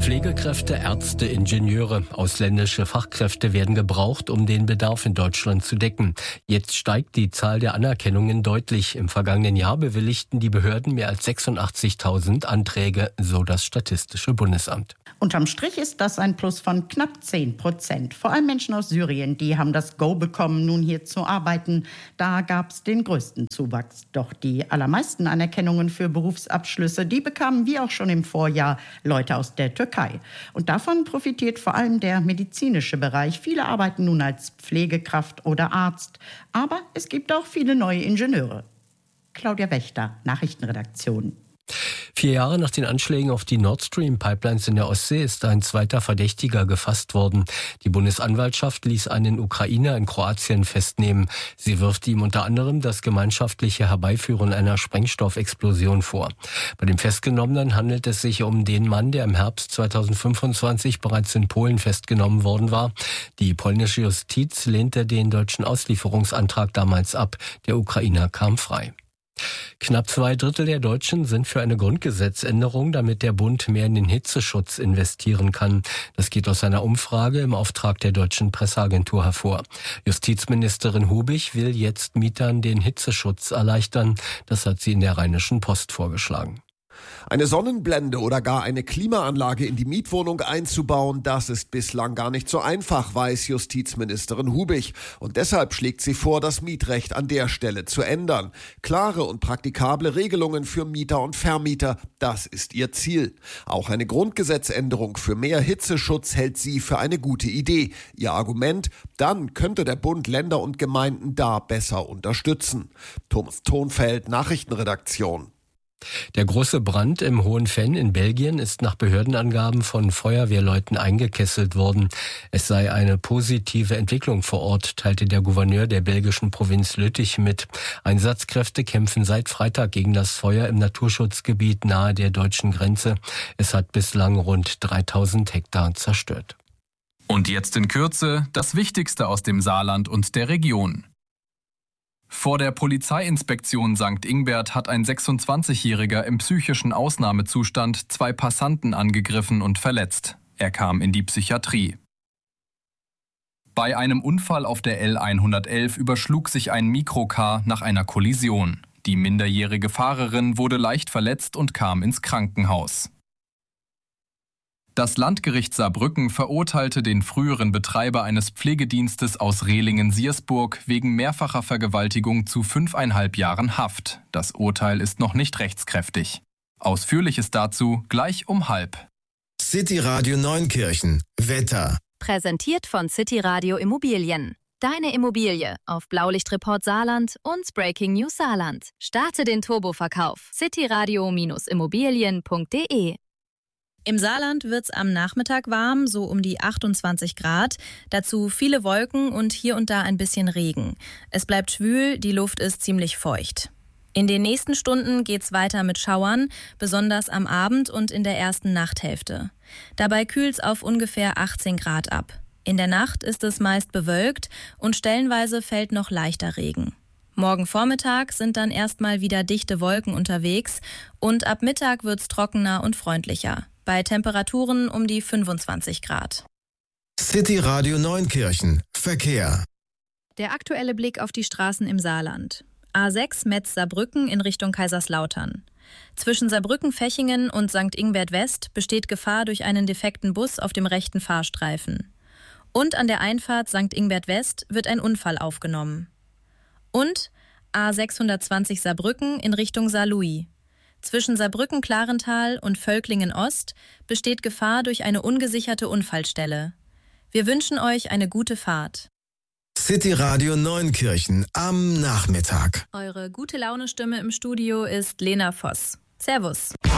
Pflegekräfte, Ärzte, Ingenieure, ausländische Fachkräfte werden gebraucht, um den Bedarf in Deutschland zu decken. Jetzt steigt die Zahl der Anerkennungen deutlich. Im vergangenen Jahr bewilligten die Behörden mehr als 86.000 Anträge, so das Statistische Bundesamt. Unterm Strich ist das ein Plus von knapp 10%. Vor allem Menschen aus Syrien, die haben das Go bekommen, nun hier zu arbeiten. Da gab es den größten Zuwachs. Doch die allermeisten Anerkennungen für Berufsabschlüsse, die bekamen wie auch schon im Vorjahr Leute aus der Türkei. Und davon profitiert vor allem der medizinische Bereich. Viele arbeiten nun als Pflegekraft oder Arzt. Aber es gibt auch viele neue Ingenieure. Claudia Wächter, Nachrichtenredaktion. 4 Jahre nach den Anschlägen auf die Nord Stream Pipelines in der Ostsee ist ein zweiter Verdächtiger gefasst worden. Die Bundesanwaltschaft ließ einen Ukrainer in Kroatien festnehmen. Sie wirft ihm unter anderem das gemeinschaftliche Herbeiführen einer Sprengstoffexplosion vor. Bei dem Festgenommenen handelt es sich um den Mann, der im Herbst 2025 bereits in Polen festgenommen worden war. Die polnische Justiz lehnte den deutschen Auslieferungsantrag damals ab. Der Ukrainer kam frei. Knapp 2/3 der Deutschen sind für eine Grundgesetzänderung, damit der Bund mehr in den Hitzeschutz investieren kann. Das geht aus einer Umfrage im Auftrag der Deutschen Presseagentur hervor. Justizministerin Hubig will jetzt Mietern den Hitzeschutz erleichtern. Das hat sie in der Rheinischen Post vorgeschlagen. Eine Sonnenblende oder gar eine Klimaanlage in die Mietwohnung einzubauen, das ist bislang gar nicht so einfach, weiß Justizministerin Hubig. Und deshalb schlägt sie vor, das Mietrecht an der Stelle zu ändern. Klare und praktikable Regelungen für Mieter und Vermieter, das ist ihr Ziel. Auch eine Grundgesetzänderung für mehr Hitzeschutz hält sie für eine gute Idee. Ihr Argument, dann könnte der Bund Länder und Gemeinden da besser unterstützen. Thomas Thonfeld, Nachrichtenredaktion. Der große Brand im Hohen Venn in Belgien ist nach Behördenangaben von Feuerwehrleuten eingekesselt worden. Es sei eine positive Entwicklung vor Ort, teilte der Gouverneur der belgischen Provinz Lüttich mit. Einsatzkräfte kämpfen seit Freitag gegen das Feuer im Naturschutzgebiet nahe der deutschen Grenze. Es hat bislang rund 3000 Hektar zerstört. Und jetzt in Kürze das Wichtigste aus dem Saarland und der Region. Vor der Polizeiinspektion St. Ingbert hat ein 26-Jähriger im psychischen Ausnahmezustand 2 Passanten angegriffen und verletzt. Er kam in die Psychiatrie. Bei einem Unfall auf der L111 überschlug sich ein Mikrocar nach einer Kollision. Die minderjährige Fahrerin wurde leicht verletzt und kam ins Krankenhaus. Das Landgericht Saarbrücken verurteilte den früheren Betreiber eines Pflegedienstes aus Rehlingen-Siersburg wegen mehrfacher Vergewaltigung zu 5,5 Jahren Haft. Das Urteil ist noch nicht rechtskräftig. Ausführliches dazu gleich um 12:30. City Radio Neunkirchen. Wetter. Präsentiert von City Radio Immobilien. Deine Immobilie auf Blaulichtreport Saarland und Breaking News Saarland. Starte den Turboverkauf. cityradio-immobilien.de. Im Saarland wird's am Nachmittag warm, so um die 28 Grad. Dazu viele Wolken und hier und da ein bisschen Regen. Es bleibt schwül, die Luft ist ziemlich feucht. In den nächsten Stunden geht's weiter mit Schauern, besonders am Abend und in der ersten Nachthälfte. Dabei kühlt's auf ungefähr 18 Grad ab. In der Nacht ist es meist bewölkt und stellenweise fällt noch leichter Regen. Morgen Vormittag sind dann erstmal wieder dichte Wolken unterwegs und ab Mittag wird's trockener und freundlicher. Bei Temperaturen um die 25 Grad. City Radio Neunkirchen. Verkehr. Der aktuelle Blick auf die Straßen im Saarland. A6 Metz-Saarbrücken in Richtung Kaiserslautern. Zwischen Saarbrücken-Fechingen und St. Ingbert West besteht Gefahr durch einen defekten Bus auf dem rechten Fahrstreifen. Und an der Einfahrt St. Ingbert West wird ein Unfall aufgenommen. Und A620 Saarbrücken in Richtung Saarlouis. Zwischen Saarbrücken-Klarental und Völklingen-Ost besteht Gefahr durch eine ungesicherte Unfallstelle. Wir wünschen euch eine gute Fahrt. City Radio Neunkirchen am Nachmittag. Eure gute Laune-Stimme im Studio ist Lena Voss. Servus.